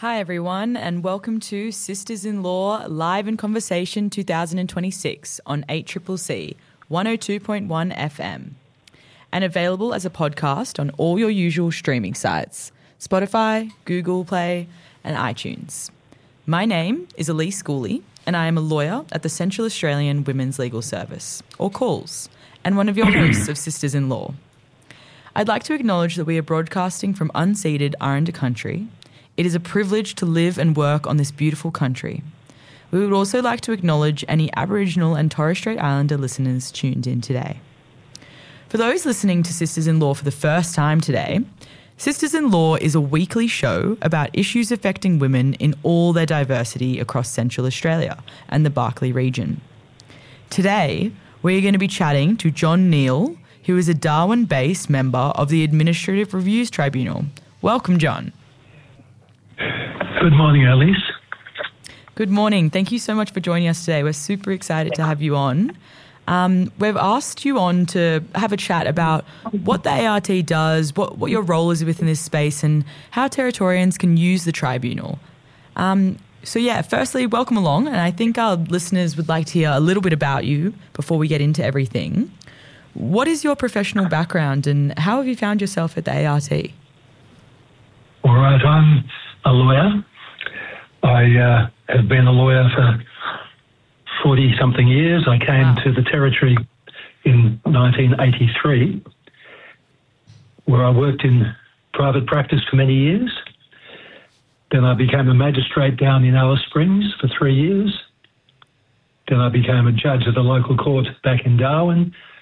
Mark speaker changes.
Speaker 1: Hi everyone, and welcome to Sisters-in-Law Live in Conversation 2026 on 8CCC 102.1 FM and available as a podcast on all your usual streaming sites, Spotify, Google Play and iTunes. My name is Elise Schooley and I am a lawyer at the Central Australian Women's Legal Service, or CALLS, and one of your hosts of Sisters-in-Law. I'd like to acknowledge that we are broadcasting from unceded Arrernte country. It is a privilege to live and work on this beautiful country. We would also like to acknowledge any Aboriginal and Torres Strait Islander listeners tuned in today. For those listening to Sisters-in-Law for the first time today, Sisters-in-Law is a weekly show about issues affecting women in all their diversity across Central Australia and the Barkly region. Today, we're going to be chatting to John Neal, who is a Darwin-based member of the Administrative Reviews Tribunal. Welcome, John.
Speaker 2: Good morning, Elise.
Speaker 1: Good morning. Thank you so much for joining us today. We're super excited to have you on. We've asked you on to have a chat about what the ART does, what your role is within this space, and how Territorians can use the tribunal. Firstly, welcome along. And I think our listeners would like to hear a little bit about you before we get into everything. What is your professional background and how have you found yourself at the ART?
Speaker 2: All right, I'm a lawyer. I have been a lawyer for 40-something years. I came to the Territory in 1983, where I worked in private practice for many years. Then I became a magistrate down in Alice Springs for 3 years. Then I became a judge of the local court back in Darwin